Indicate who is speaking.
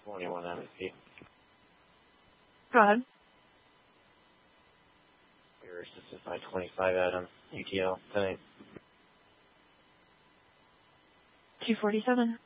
Speaker 1: 21 MSP.
Speaker 2: Go ahead.
Speaker 1: You're assisted by 25 Adam, UTL, tonight.
Speaker 2: 247.